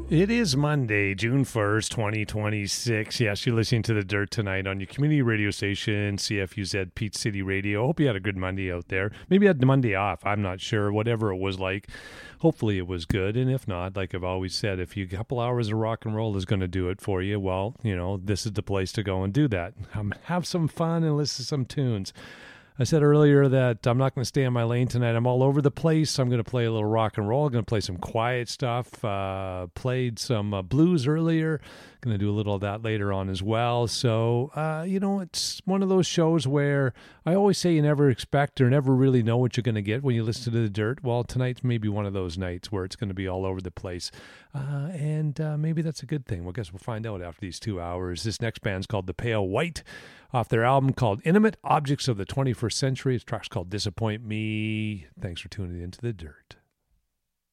It is Monday, June 1st, 2026. Yes, you're listening to The Dirt tonight on your community radio station, CFUZ Peach City Radio. Hope you had a good Monday out there. Maybe you had the Monday off. I'm not sure. Whatever it was like, hopefully it was good. And if not, like I've always said, if a couple hours of rock and roll is going to do it for you, well, this is the place to go and do that. Have some fun and listen to some tunes. I said earlier that I'm not going to stay in my lane tonight. I'm all over the place. I'm going to play a little rock and roll. I'm going to play some quiet stuff. Played some blues earlier. Going to do a little of that later on as well. So, it's one of those shows where I always say you never expect or never really know what you're going to get when you listen to The Dirt. Well, tonight's maybe one of those nights where it's going to be all over the place. And maybe that's a good thing. Well, I guess we'll find out after these 2 hours. This next band's called The Pale White, off their album called Intimate Objects of the 21st Century. This track's called Disappoint Me. Thanks for tuning into The Dirt.